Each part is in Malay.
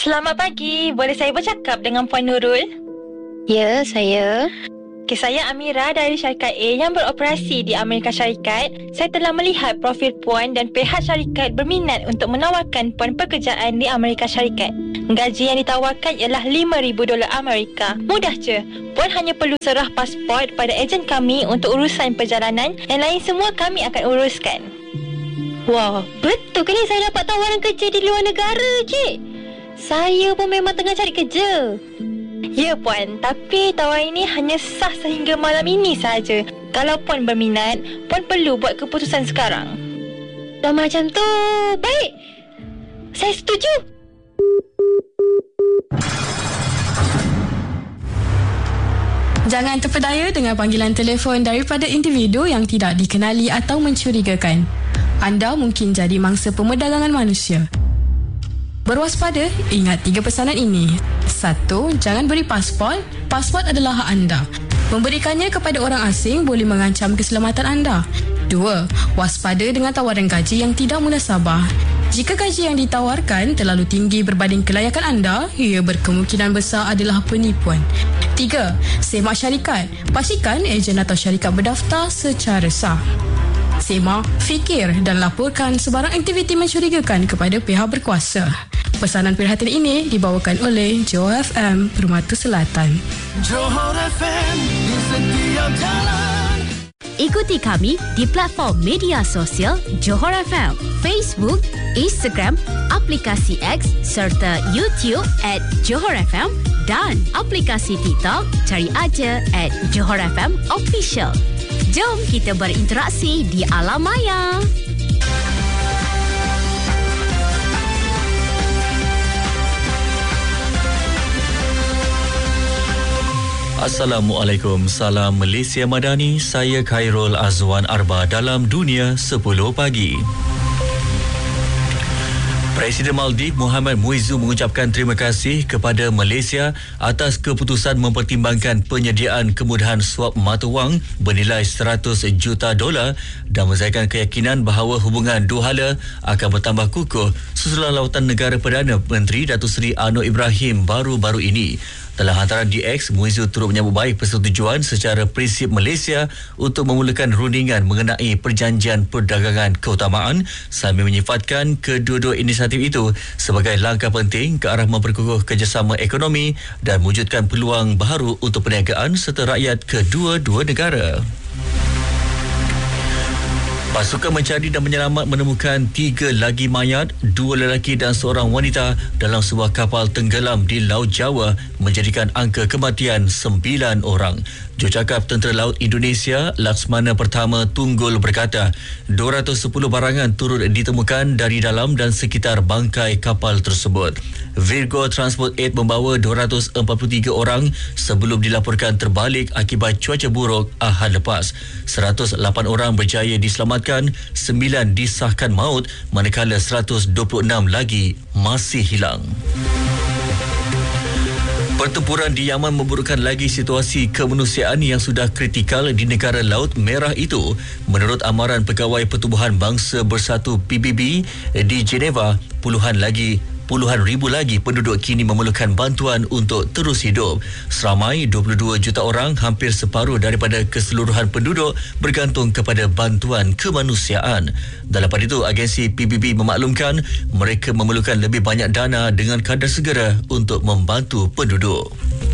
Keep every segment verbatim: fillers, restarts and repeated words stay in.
Selamat pagi. Boleh saya bercakap dengan Puan Nurul? Ya, saya. Okay, saya Amira dari syarikat A yang beroperasi di Amerika Syarikat. Saya telah melihat profil Puan dan pihak syarikat berminat untuk menawarkan Puan pekerjaan di Amerika Syarikat. Gaji yang ditawarkan ialah lima ribu dolar Amerika. Mudah je. Puan hanya perlu serah pasport pada ejen kami untuk urusan perjalanan. Yang lain semua kami akan uruskan. Wah, betul ke ni saya dapat tawaran kerja di luar negara, Cik? Saya pun memang tengah cari kerja. Ya Puan, tapi tawaran ini hanya sah sehingga malam ini sahaja. Kalau Puan berminat, Puan perlu buat keputusan sekarang. Dah macam tu, baik. Saya setuju. Jangan terpedaya dengan panggilan telefon daripada individu yang tidak dikenali atau mencurigakan. Anda mungkin jadi mangsa pemerdagangan manusia. Berwaspada, ingat tiga pesanan ini. Satu, jangan beri pasport. Pasport adalah hak anda. Memberikannya kepada orang asing boleh mengancam keselamatan anda. Dua, waspada dengan tawaran gaji yang tidak munasabah. Jika gaji yang ditawarkan terlalu tinggi berbanding kelayakan anda, ia berkemungkinan besar adalah penipuan. Tiga, semak syarikat. Pastikan ejen atau syarikat berdaftar secara sah. Semak, fikir dan laporkan sebarang aktiviti mencurigakan kepada pihak berkuasa. Pesanan perhatian ini dibawakan oleh Johor F M Permata Selatan. Johor F M di setiap jalan. Ikuti kami di platform media sosial Johor F M, Facebook, Instagram, aplikasi X serta YouTube at Johor F M dan aplikasi TikTok cari aja at Johor F M Official. Jom kita berinteraksi di alam maya. Assalamualaikum, salam Malaysia Madani. Saya Khairul Azwan Arba dalam Dunia sepuluh Pagi. Presiden Maldives Muhammad Muizzu mengucapkan terima kasih kepada Malaysia atas keputusan mempertimbangkan penyediaan kemudahan suap mata wang bernilai seratus juta dolar dan menzahirkan keyakinan bahawa hubungan dua hala akan bertambah kukuh sesudah lawatan negara Perdana Menteri Datuk Seri Anwar Ibrahim baru-baru ini. Dalam hantaran di X, Muizzu turut menyambut baik persetujuan secara prinsip Malaysia untuk memulakan rundingan mengenai perjanjian perdagangan keutamaan sambil menyifatkan kedua-dua inisiatif itu sebagai langkah penting ke arah memperkukuh kerjasama ekonomi dan mewujudkan peluang baharu untuk perniagaan serta rakyat kedua-dua negara. Pasukan mencari dan menyelamat menemukan tiga lagi mayat, dua lelaki dan seorang wanita dalam sebuah kapal tenggelam di Laut Jawa menjadikan angka kematian sembilan orang. Jurucakap Tentera Laut Indonesia, Laksmana Pertama Tunggul berkata, dua ratus sepuluh barangan turut ditemukan dari dalam dan sekitar bangkai kapal tersebut. Virgo Transport lapan membawa dua ratus empat puluh tiga orang sebelum dilaporkan terbalik akibat cuaca buruk Ahad lepas. seratus lapan orang berjaya diselamatkan, sembilan disahkan maut manakala seratus dua puluh enam lagi masih hilang. Pertempuran di Yaman memburukkan lagi situasi kemanusiaan yang sudah kritikal di negara Laut Merah itu. Menurut amaran Pegawai Pertubuhan Bangsa Bersatu P B B di Geneva, puluhan lagi Puluhan ribu lagi penduduk kini memerlukan bantuan untuk terus hidup. Seramai dua puluh dua juta orang, hampir separuh daripada keseluruhan penduduk, bergantung kepada bantuan kemanusiaan. Dalam pada itu, agensi P B B memaklumkan mereka memerlukan lebih banyak dana dengan kadar segera untuk membantu penduduk.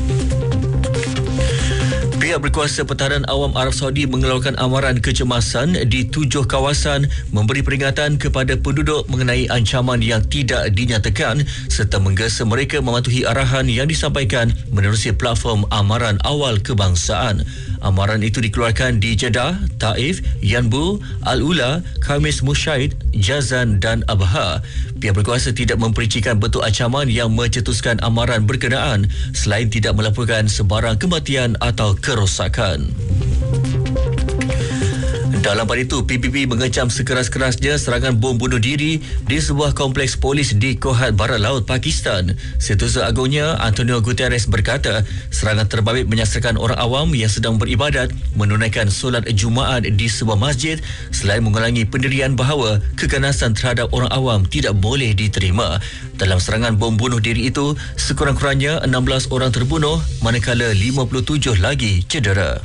Pihak berkuasa pertahanan awam Arab Saudi mengeluarkan amaran kecemasan di tujuh kawasan memberi peringatan kepada penduduk mengenai ancaman yang tidak dinyatakan serta menggesa mereka mematuhi arahan yang disampaikan menerusi platform amaran awal kebangsaan. Amaran itu dikeluarkan di Jeddah, Taif, Yanbu, Al-Ula, Khamis Musyaid, Jazan dan Abha. Pihak berkuasa tidak memperincikan bentuk ancaman yang mencetuskan amaran berkenaan selain tidak melaporkan sebarang kematian atau kerosakan. Dalam pada itu, P B B mengecam sekeras-kerasnya serangan bom bunuh diri di sebuah kompleks polis di Kohat Barat Laut, Pakistan. Setiausaha Agungnya, Antonio Guterres berkata, serangan terbabit menyasarkan orang awam yang sedang beribadat menunaikan solat Jumaat di sebuah masjid selain mengulangi pendirian bahawa keganasan terhadap orang awam tidak boleh diterima. Dalam serangan bom bunuh diri itu, sekurang-kurangnya enam belas orang terbunuh manakala lima puluh tujuh lagi cedera.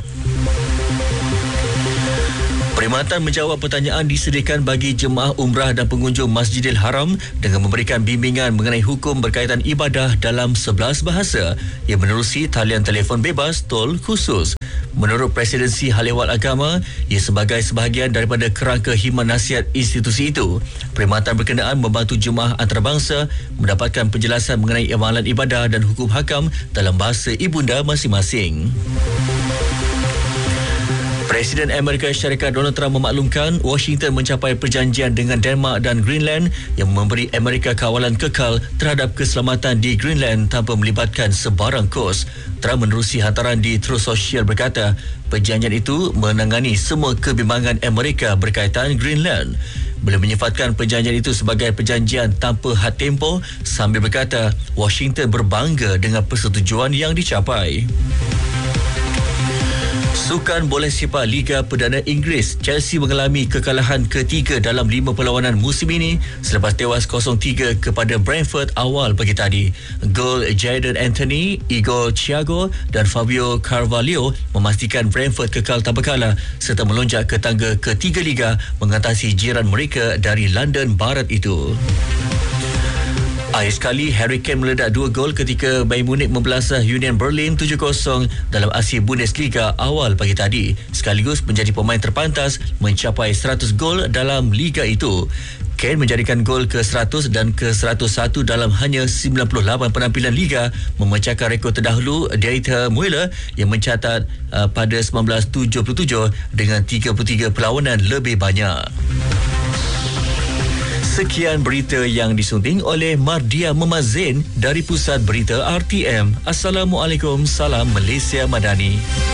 Perkhidmatan menjawab pertanyaan disediakan bagi jemaah umrah dan pengunjung Masjidil Haram dengan memberikan bimbingan mengenai hukum berkaitan ibadah dalam sebelas bahasa yang menerusi talian telefon bebas tol khusus. Menurut Presidensi Hal Ehwal Agama, ia sebagai sebahagian daripada kerangka khidmat nasihat institusi itu. Perkhidmatan berkenaan membantu jemaah antarabangsa mendapatkan penjelasan mengenai amalan ibadah dan hukum hakam dalam bahasa ibunda masing-masing. Presiden Amerika Syarikat Donald Trump memaklumkan Washington mencapai perjanjian dengan Denmark dan Greenland yang memberi Amerika kawalan kekal terhadap keselamatan di Greenland tanpa melibatkan sebarang kos. Trump menerusi hantaran di terus sosial berkata, perjanjian itu menangani semua kebimbangan Amerika berkaitan Greenland. Beliau menyifatkan perjanjian itu sebagai perjanjian tanpa had tempoh sambil berkata Washington berbangga dengan persetujuan yang dicapai. Sukan bola sepak Liga Perdana Inggeris, Chelsea mengalami kekalahan ketiga dalam lima perlawanan musim ini selepas tewas kosong tiga kepada Brentford awal pagi tadi. Gol Jadon Anthony, Igor Thiago dan Fabio Carvalho memastikan Brentford kekal tanpa kalah serta melonjak ke tangga ketiga Liga mengatasi jiran mereka dari London Barat itu. Akhir sekali, Harry Kane meledak dua gol ketika Bayern Munich membelasah Union Berlin tujuh kosong dalam aksi Bundesliga awal pagi tadi, sekaligus menjadi pemain terpantas mencapai seratus gol dalam liga itu. Kane menjadikan gol ke seratus dan ke seratus satu dalam hanya sembilan puluh lapan penampilan liga, memecahkan rekod terdahulu Dieter Müller yang mencatat uh, pada seribu sembilan ratus tujuh puluh tujuh dengan tiga puluh tiga perlawanan lebih banyak. Sekian berita yang disunting oleh Mardia Memazin dari Pusat Berita R T M. Assalamualaikum, salam Malaysia Madani.